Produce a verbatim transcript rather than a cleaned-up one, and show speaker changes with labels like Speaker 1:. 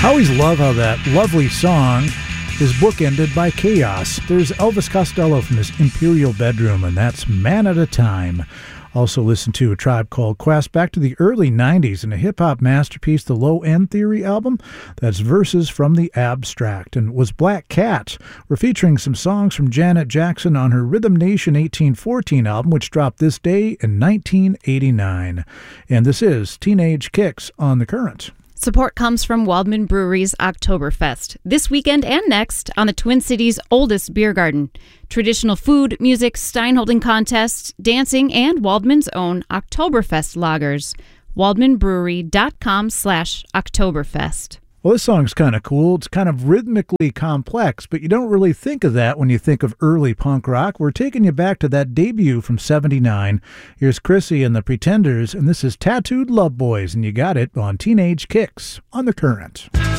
Speaker 1: I always love how that lovely song is bookended by chaos. There's Elvis Costello from his Imperial Bedroom, and that's Man at a Time. Also listen to A Tribe Called Quest back to the early nineties in a hip-hop masterpiece, the Low End Theory album. That's Verses from the Abstract. And Was Black Cat. We're featuring some songs from Janet Jackson on her Rhythm Nation eighteen fourteen album, which dropped this day in nineteen eighty-nine. And this is Teenage Kicks on The Current.
Speaker 2: Support comes from Waldman Brewery's Oktoberfest, this weekend and next on the Twin Cities' oldest beer garden. Traditional food, music, steinholding contests, dancing, and Waldman's own Oktoberfest lagers. waldmanbrewery.com slash Oktoberfest.
Speaker 1: Well, this song's kind of cool. It's kind of rhythmically complex, but you don't really think of that when you think of early punk rock. We're taking you back to that debut from seventy-nine. Here's Chrissy and the Pretenders, and this is Tattooed Love Boys, and you got it on Teenage Kicks on The Current.